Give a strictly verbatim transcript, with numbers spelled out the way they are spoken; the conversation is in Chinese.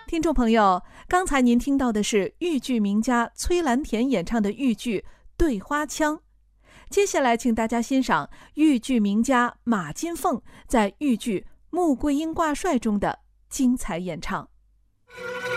听众朋友，刚才您听到的是豫剧名家崔兰田演唱的豫剧《对花腔》。接下来请大家欣赏豫剧名家马金凤在豫剧《穆桂英挂帅》中的精彩演唱。